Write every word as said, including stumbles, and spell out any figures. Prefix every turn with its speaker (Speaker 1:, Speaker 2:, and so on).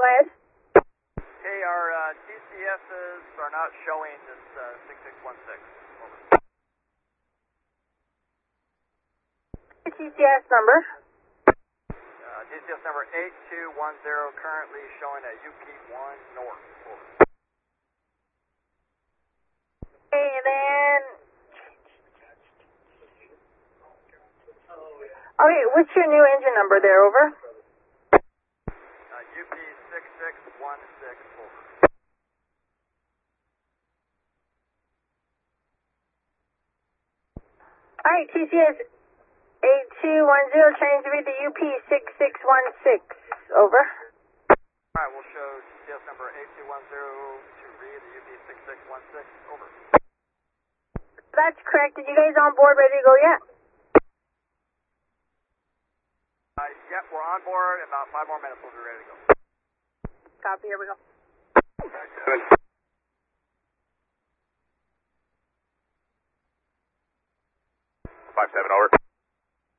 Speaker 1: go ahead.
Speaker 2: Hey, our uh, T C Ss are not showing this uh, six six one six. Over.
Speaker 1: T C S number.
Speaker 2: Uh, T C S number eight two one zero currently showing at U P one north. Over.
Speaker 1: Okay, and then... Okay, what's your new engine number there, over?
Speaker 2: Uh, U P six six one six, over.
Speaker 1: Alright, T C S eight two one zero, trying to read the U P six six one six, over.
Speaker 2: Alright, we'll show T C S number eight two one zero to read the U P six six one six, over.
Speaker 1: That's correct. Did you guys on board, ready to go yet?
Speaker 2: Uh, yep, we're on board. In about five more minutes, we'll be ready to go.
Speaker 1: Copy, here we go.
Speaker 2: Good.
Speaker 3: five seven, over.